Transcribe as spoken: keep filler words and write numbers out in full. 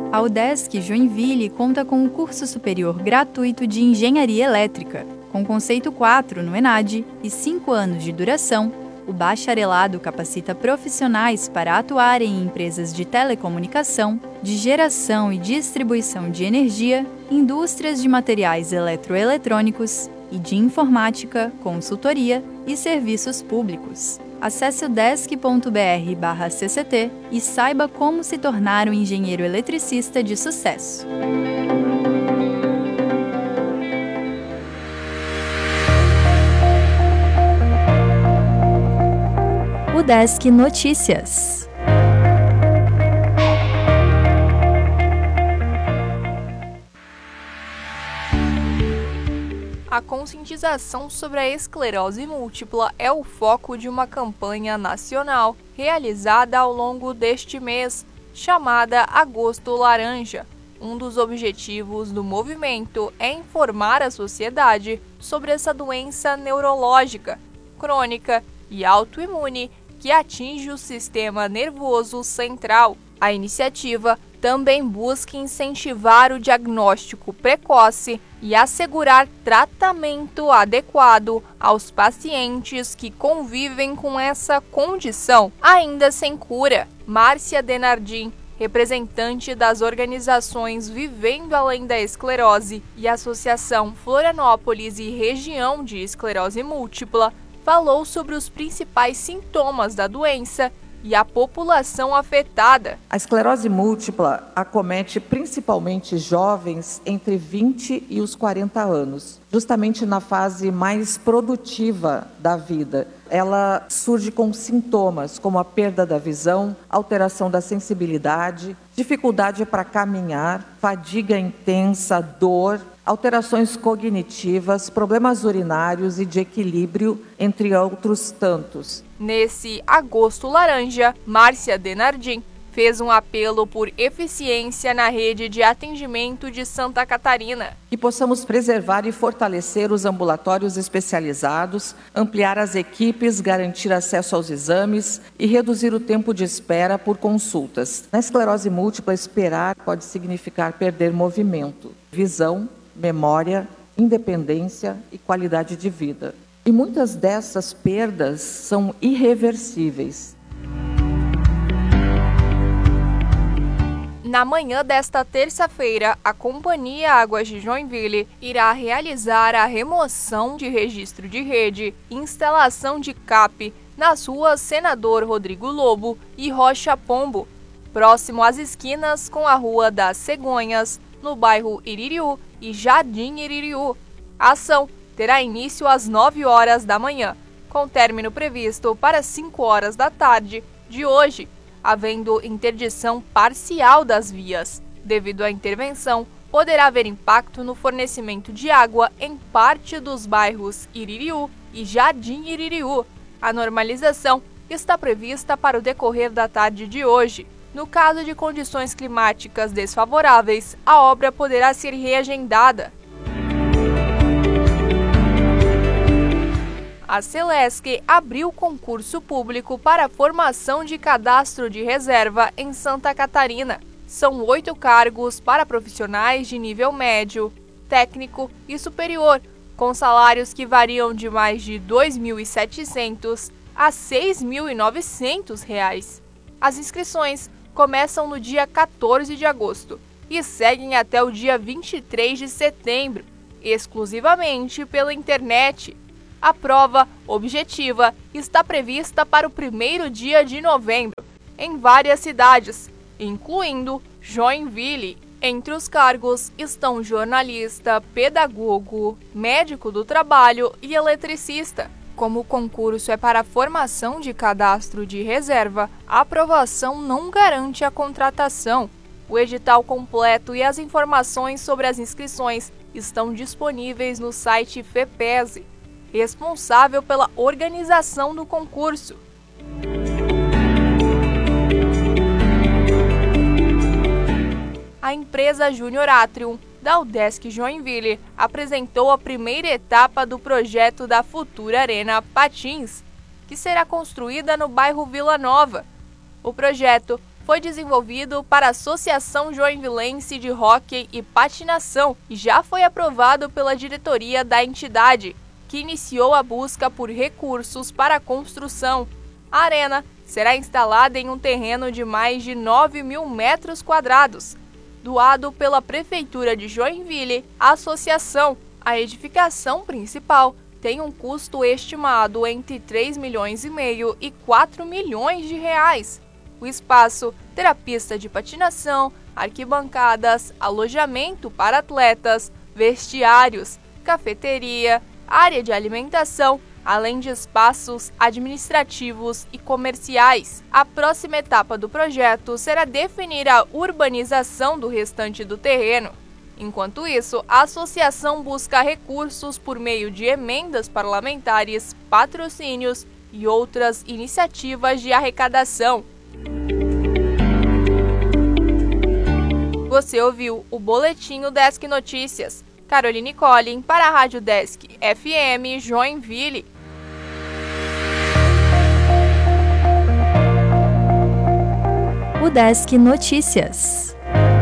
A UDESC Joinville conta com um curso superior gratuito de Engenharia Elétrica, com conceito quatro no ENAD e cinco anos de duração. O bacharelado capacita profissionais para atuarem em empresas de telecomunicação, de geração e distribuição de energia, indústrias de materiais eletroeletrônicos e de informática, consultoria e serviços públicos. Acesse udesc ponto br barra C C T e saiba como se tornar um engenheiro eletricista de sucesso. UDESC Notícias. A conscientização sobre a esclerose múltipla é o foco de uma campanha nacional realizada ao longo deste mês, chamada Agosto Laranja. Um dos objetivos do movimento é informar a sociedade sobre essa doença neurológica, crônica e autoimune que atinge o sistema nervoso central. A iniciativa também busca incentivar o diagnóstico precoce e assegurar tratamento adequado aos pacientes que convivem com essa condição, ainda sem cura. Márcia Denardim, representante das organizações Vivendo Além da Esclerose e Associação Florianópolis e Região de Esclerose Múltipla, falou sobre os principais sintomas da doença e a população afetada. A esclerose múltipla acomete principalmente jovens entre vinte e os quarenta anos, justamente na fase mais produtiva da vida. Ela surge com sintomas como a perda da visão, alteração da sensibilidade, dificuldade para caminhar, fadiga intensa, dor, alterações cognitivas, problemas urinários e de equilíbrio, entre outros tantos. Nesse Agosto Laranja, Márcia Denardim fez um apelo por eficiência na rede de atendimento de Santa Catarina. Que possamos preservar e fortalecer os ambulatórios especializados, ampliar as equipes, garantir acesso aos exames e reduzir o tempo de espera por consultas. Na esclerose múltipla, esperar pode significar perder movimento, visão, memória, independência e qualidade de vida. E muitas dessas perdas são irreversíveis. Na manhã desta terça-feira, a Companhia Águas de Joinville irá realizar a remoção de registro de rede e instalação de C A P nas ruas Senador Rodrigo Lobo e Rocha Pombo, próximo às esquinas com a Rua das Cegonhas, no bairro Iririú e Jardim Iririú. A ação terá início às nove horas da manhã, com término previsto para cinco horas da tarde de hoje, havendo interdição parcial das vias. Devido à intervenção, poderá haver impacto no fornecimento de água em parte dos bairros Iririú e Jardim Iririú. A normalização está prevista para o decorrer da tarde de hoje. No caso de condições climáticas desfavoráveis, a obra poderá ser reagendada. A Celesc abriu concurso público para a formação de cadastro de reserva em Santa Catarina. São oito cargos para profissionais de nível médio, técnico e superior, com salários que variam de mais de dois mil e setecentos a seis mil e novecentos reais. As inscrições começam no dia quatorze de agosto e seguem até o dia vinte e três de setembro, exclusivamente pela internet. A prova objetiva está prevista para o primeiro dia de novembro, em várias cidades, incluindo Joinville. Entre os cargos estão jornalista, pedagogo, médico do trabalho e eletricista. Como o concurso é para a formação de cadastro de reserva, a aprovação não garante a contratação. O edital completo e as informações sobre as inscrições estão disponíveis no site FEPESE, responsável pela organização do concurso. A empresa Júnior Atrium, da UDESC Joinville, apresentou a primeira etapa do projeto da futura Arena Patins, que será construída no bairro Vila Nova. O projeto foi desenvolvido para a Associação Joinvilense de Hóquei e Patinação e já foi aprovado pela diretoria da entidade, que iniciou a busca por recursos para a construção. A arena será instalada em um terreno de mais de nove mil metros quadrados, doado pela Prefeitura de Joinville à associação. A edificação principal tem um custo estimado entre três milhões e meio e quatro milhões de reais. O espaço terá pista de patinação, arquibancadas, alojamento para atletas, vestiários, cafeteria, área de alimentação, além de espaços administrativos e comerciais. A próxima etapa do projeto será definir a urbanização do restante do terreno. Enquanto isso, a associação busca recursos por meio de emendas parlamentares, patrocínios e outras iniciativas de arrecadação. Você ouviu o Boletim Desk Notícias. Caroline Collin para a Rádio Desk F M Joinville. O Desk Notícias.